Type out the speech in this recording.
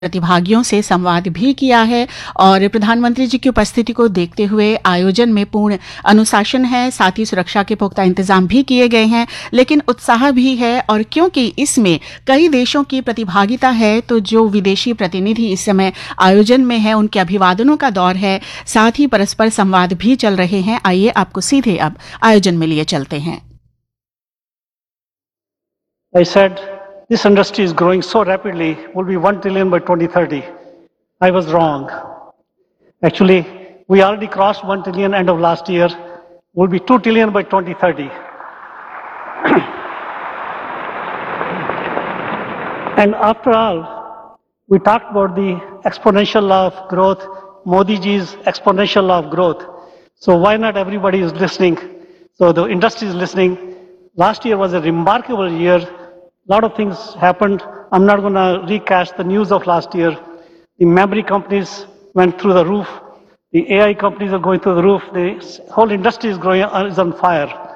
प्रतिभागियों से संवाद भी किया है और प्रधानमंत्री जी की उपस्थिति को देखते हुए आयोजन में पूर्ण अनुशासन है, साथ ही सुरक्षा के पुख्ता इंतजाम भी किए गए हैं, लेकिन उत्साह भी है। और क्योंकि इसमें कई देशों की प्रतिभागिता है, तो जो विदेशी प्रतिनिधि इस समय आयोजन में है उनके अभिवादनों का दौर है, साथ ही परस्पर संवाद भी चल रहे हैं। आइए आपको सीधे अब आयोजन में लिए चलते हैं। I said this industry is growing so rapidly, will be 1 trillion by 2030. I was wrong. Actually, we already crossed 1 trillion end of last year, will be 2 trillion by 2030. And after all, we talked about the exponential law of growth, Modi ji's exponential law of growth. So why not everybody is listening? So the industry is listening. Last year was a remarkable year. A lot of things happened. I'm not going to recast the news of last year. The memory companies went through the roof. The AI companies are going through the roof. The whole industry is growing, is on fire.